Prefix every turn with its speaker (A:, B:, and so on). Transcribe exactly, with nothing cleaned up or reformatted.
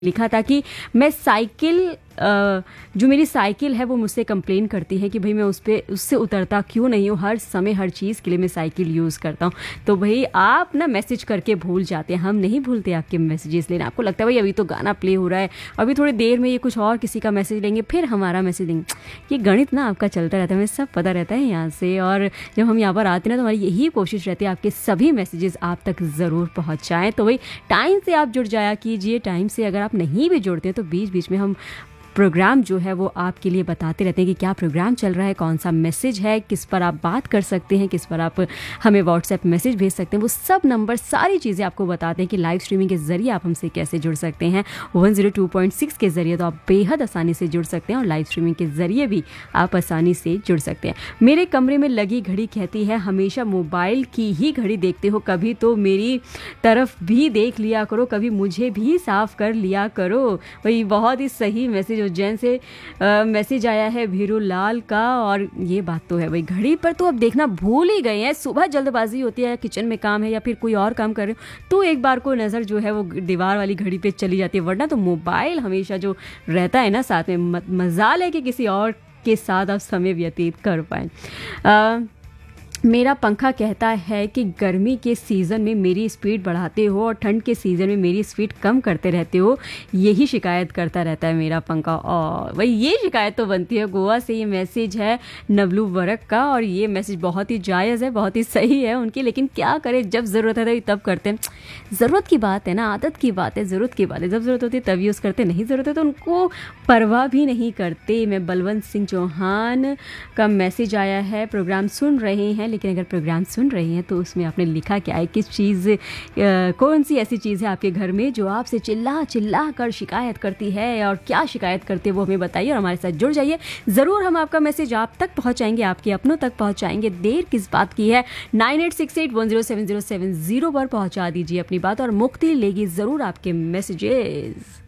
A: लिखा था कि मैं साइकिल अ, जो मेरी साइकिल है वो मुझसे कंप्लेन करती है कि भाई मैं उस पे उससे उतरता क्यों नहीं हूँ, हर समय हर चीज़ के लिए मैं साइकिल यूज़ करता हूँ। तो भाई आप ना मैसेज करके भूल जाते हैं, हम नहीं भूलते आपके मैसेजेस लेना। आपको लगता है भाई अभी तो गाना प्ले हो रहा है, अभी थोड़ी देर में ये कुछ और किसी का मैसेज लेंगे, फिर हमारा मैसेज लेंगे। ये गणित ना आपका चलता रहता है, हमें सब पता रहता है यहाँ से। और जब हम यहाँ पर आते हैं ना तो हमारी यही कोशिश रहती है आपके सभी मैसेजेस आप तक ज़रूर पहुँचाएँ। तो भाई टाइम से आप जुड़ जाया कीजिए। टाइम से अगर आप नहीं भी जुड़ते हैं तो बीच बीच में हम प्रोग्राम जो है वो आपके लिए बताते रहते हैं कि क्या प्रोग्राम चल रहा है, कौन सा मैसेज है, किस पर आप बात कर सकते हैं, किस पर आप हमें व्हाट्सएप मैसेज भेज सकते हैं। वो सब नंबर सारी चीज़ें आपको बताते हैं कि लाइव स्ट्रीमिंग के ज़रिए आप हमसे कैसे जुड़ सकते हैं। One zero two point six के ज़रिए तो आप बेहद आसानी से जुड़ सकते हैं और लाइव स्ट्रीमिंग के ज़रिए भी आप आसानी से जुड़ सकते हैं। मेरे कमरे में लगी घड़ी कहती है हमेशा मोबाइल की ही घड़ी देखते हो, कभी तो मेरी तरफ भी देख लिया करो, कभी मुझे भी साफ कर लिया करो। वही बहुत ही सही मैसेज उज्जैन से मैसेज आया है भीरू लाल का। और ये बात तो है भाई, घड़ी पर तो अब देखना भूल ही गए हैं। सुबह जल्दबाजी होती है, किचन में काम है या फिर कोई और काम कर रहे हो तो एक बार को नज़र जो है वो दीवार वाली घड़ी पे चली जाती है, वरना तो मोबाइल हमेशा जो रहता है ना साथ में। मजाल है कि किसी और के साथ आप समय व्यतीत कर पाएँ। मेरा पंखा कहता है कि गर्मी के सीज़न में मेरी स्पीड बढ़ाते हो और ठंड के सीज़न में मेरी स्पीड कम करते रहते हो, यही शिकायत करता रहता है मेरा पंखा। और वही ये शिकायत तो बनती है। गोवा से ये मैसेज है नवलू वर्क का और ये मैसेज बहुत ही जायज़ है, बहुत ही सही है उनकी, लेकिन क्या करें जब ज़रूरत है तब करते हैं। ज़रूरत की बात है ना, आदत की बात है, ज़रूरत की बात है। जब ज़रूरत होती है तब यूज़ करते, नहीं ज़रूरत है तो उनको परवाह भी नहीं करते। मैं बलवंत सिंह चौहान का मैसेज आया है, प्रोग्राम सुन रहे हैं, लेकिन अगर प्रोग्राम सुन रही हैं तो उसमें आपने लिखा क्या है, किस चीज़ कौन सी ऐसी चीज़ है आपके घर में जो आपसे चिल्ला चिल्ला कर शिकायत करती है, और क्या शिकायत करते हैं वो हमें बताइए और हमारे साथ जुड़ जाइए। ज़रूर हम आपका मैसेज आप तक पहुंचाएंगे, आपके अपनों तक पहुंचाएंगे। देर किस बात की है, nine eight six eight one zero seven zero seven zero पर पहुंचा दीजिए अपनी बात और मुक्ति लेगी ज़रूर आपके मैसेजेस।